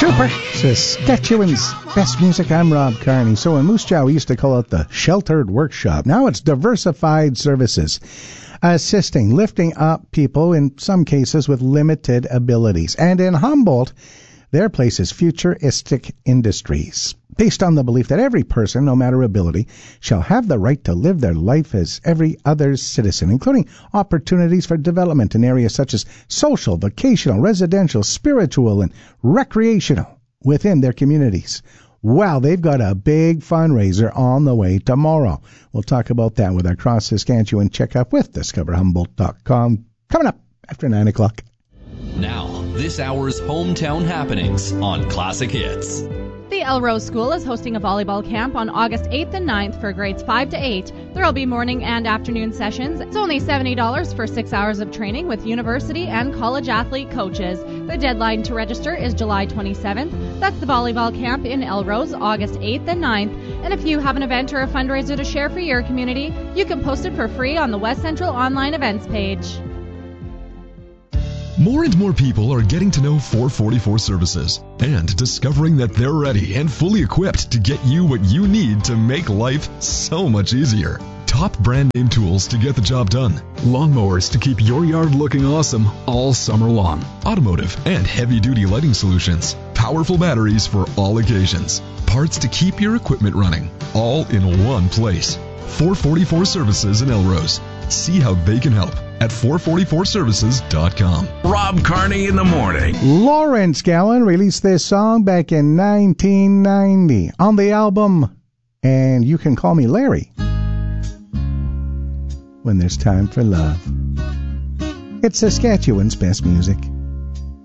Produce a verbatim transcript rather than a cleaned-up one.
Super. Saskatchewan's best music. I'm Rob Carney. So in Moose Jaw, we used to call it the Sheltered Workshop. Now it's Diversified Services, assisting, lifting up people, in some cases with limited abilities. And in Humboldt, their place is Futuristic Industries, based on the belief that every person, no matter ability, shall have the right to live their life as every other citizen, including opportunities for development in areas such as social, vocational, residential, spiritual, and recreational within their communities. Wow, they've got a big fundraiser on the way tomorrow. We'll talk about that with our Cross Saskatchewan checkup with discover humboldt dot com coming up after nine o'clock. Now, this hour's hometown happenings on Classic Hits. The Elrose School is hosting a volleyball camp on August eighth and ninth for grades five to eight. There will be morning and afternoon sessions. It's only seventy dollars for six hours of training with university and college athlete coaches. The deadline to register is July twenty-seventh. That's the volleyball camp in Elrose, August eighth and ninth. And if you have an event or a fundraiser to share for your community, you can post it for free on the West Central Online Events page. More and more people are getting to know four forty-four Services and discovering that they're ready and fully equipped to get you what you need to make life so much easier. Top brand name tools to get the job done. Lawnmowers to keep your yard looking awesome all summer long. Automotive and heavy-duty lighting solutions. Powerful batteries for all occasions. Parts to keep your equipment running. All in one place. four forty-four Services in Elrose. See how they can help at four forty-four services dot com. Rob Carney in the morning. Lawrence Gallen released this song back in nineteen ninety on the album And You Can Call Me Larry. When There's Time for Love. It's Saskatchewan's best music.